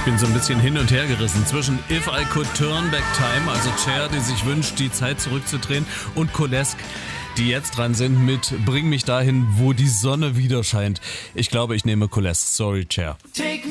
bin so ein bisschen hin und her gerissen zwischen If I Could Turn Back Time, also Cher, die sich wünscht, die Zeit zurückzudrehen, und Colesk, die jetzt dran sind mit Bring mich dahin, wo die Sonne wieder scheint. Ich glaube, ich nehme Colesk. Sorry, Cher.